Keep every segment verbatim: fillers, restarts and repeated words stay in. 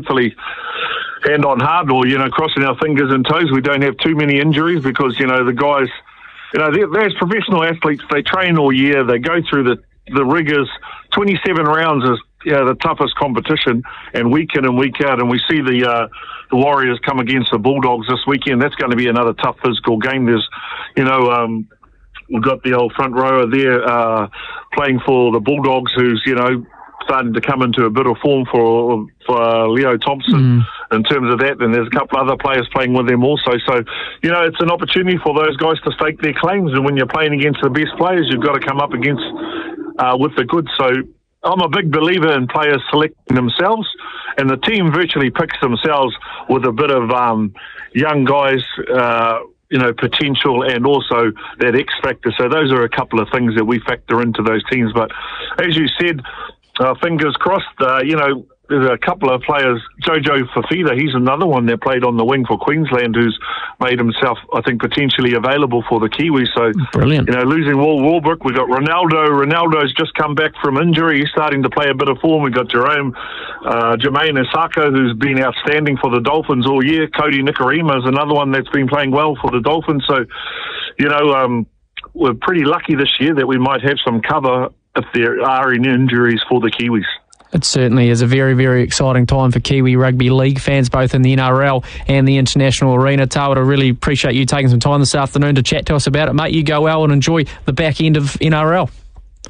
hopefully, hand on heart, or, you know, crossing our fingers and toes, we don't have too many injuries, because, you know, the guys, you know, they're, they're as professional athletes, they train all year, they go through the, the rigours. twenty-seven rounds is, you know, the toughest competition, and week in and week out, and we see the uh, the Warriors come against the Bulldogs this weekend. That's going to be another tough physical game. There's, you know, um, we've got the old front rower there uh, playing for the Bulldogs, who's, you know, starting to come into a bit of form for for uh, Leo Thompson mm. in terms of that, and there's a couple other players playing with them also. So, you know, it's an opportunity for those guys to stake their claims, and when you're playing against the best players, you've got to come up against uh, with the good. So I'm a big believer in players selecting themselves, and the team virtually picks themselves with a bit of um, young guys, uh, you know, potential, and also that X factor. So those are a couple of things that we factor into those teams. But as you said, uh, fingers crossed, uh, you know, there's a couple of players. Jojo Fafita, he's another one that played on the wing for Queensland, who's made himself, I think, potentially available for the Kiwis. So, brilliant. You know, losing Will Warbrick, we've got Ronaldo. Ronaldo's just come back from injury. He's starting to play a bit of form. We've got Jerome, uh, Jermaine Asako, who's been outstanding for the Dolphins all year. Cody Nikorima is another one that's been playing well for the Dolphins. So, you know, um, we're pretty lucky this year that we might have some cover if there are any injuries for the Kiwis. It certainly is a very, very exciting time for Kiwi Rugby League fans, both in the N R L and the international arena. Tawera, I really appreciate you taking some time this afternoon to chat to us about it. Mate, you go well and enjoy the back end of N R L.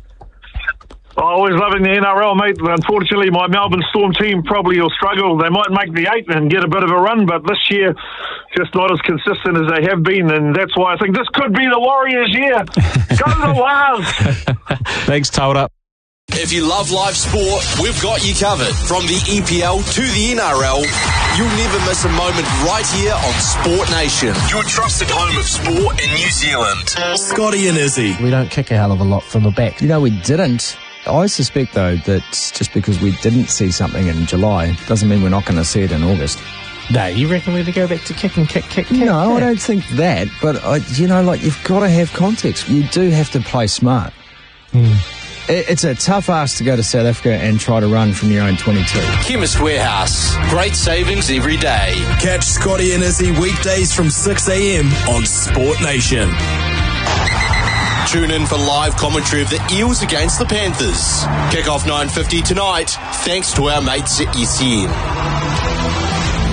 Oh, always loving the N R L, mate. Unfortunately, my Melbourne Storm team probably will struggle. They might make the eight and get a bit of a run, but this year, just not as consistent as they have been, and that's why I think this could be the Warriors' year. Go the Wars! Thanks, Tawera. If you love live sport, we've got you covered. From the E P L to the N R L, you'll never miss a moment right here on Sport Nation, your trusted home of sport in New Zealand. Scotty and Izzy. We don't kick a hell of a lot from the back. You know, we didn't. I suspect, though, that just because we didn't see something in July doesn't mean we're not going to see it in August. No, you reckon we're to go back to kick and kick, kick, kick? No, kick? I don't think that. But, I, you know, like, you've got to have context. You do have to play smart. Hmm. It's a tough ask to go to South Africa and try to run from your own twenty-two. Chemist Warehouse. Great savings every day. Catch Scotty and Izzy weekdays from six a.m. on Sport Nation. Tune in for live commentary of the Eels against the Panthers. Kick off nine fifty tonight, thanks to our mates at S E N.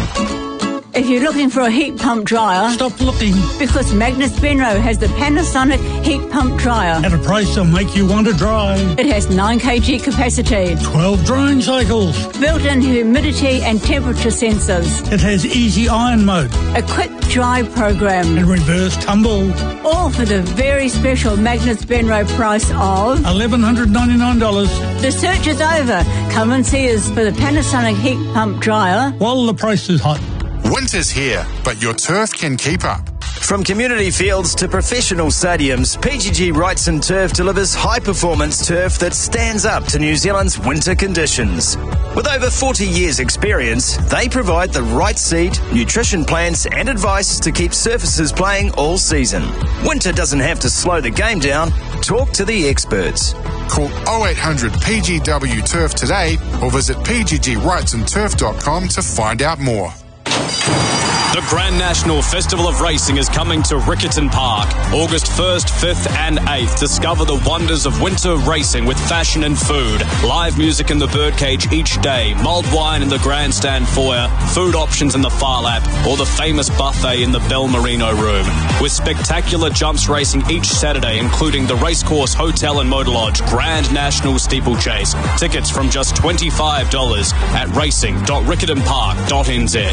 If you're looking for a heat pump dryer, stop looking. Because Magnus Benro has the Panasonic heat pump dryer. At a price that'll make you want to drive. It has nine kilogram capacity. twelve drying cycles. Built-in humidity and temperature sensors. It has easy iron mode. A quick dry program. And reverse tumble. All for the very special Magnus Benro price of eleven ninety-nine dollars. The search is over. Come and see us for the Panasonic heat pump dryer while the price is hot. Winter's here, but your turf can keep up. From community fields to professional stadiums, P G G Wrightson Turf delivers high-performance turf that stands up to New Zealand's winter conditions. With over forty years' experience, they provide the right seed, nutrition plans and advice to keep surfaces playing all season. Winter doesn't have to slow the game down. Talk to the experts. Call oh eight hundred P G W Turf today or visit p g g wrightson turf dot com to find out more. The Grand National Festival of Racing is coming to Riccarton Park, August first, fifth and eighth. Discover the wonders of winter racing with fashion and food, live music in the birdcage each day, mulled wine in the grandstand foyer, food options in the far lap, or the famous buffet in the Bell Merino room. With spectacular jumps racing each Saturday, including the Racecourse Hotel and Motor Lodge Grand National Steeplechase. Tickets from just twenty-five dollars at racing dot riccarton park dot n z.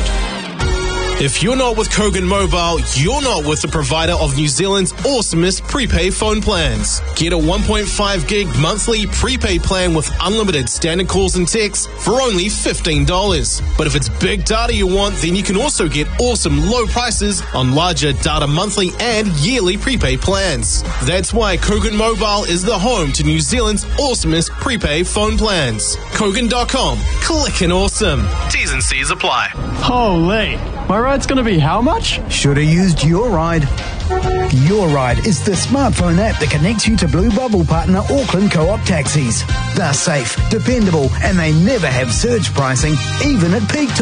If you're not with Kogan Mobile, you're not with the provider of New Zealand's awesomest prepaid phone plans. Get a one point five gig monthly prepaid plan with unlimited standard calls and texts for only fifteen dollars. But if it's big data you want, then you can also get awesome low prices on larger data monthly and yearly prepaid plans. That's why Kogan Mobile is the home to New Zealand's awesomest prepaid phone plans. Kogan dot com. Clickin' awesome. T's and C's apply. Holy. My ride's going to be how much? Should have used Your Ride. Your Ride is the smartphone app that connects you to Blue Bubble partner Auckland Co-op taxis. They're safe, dependable, and they never have surge pricing, even at peak time.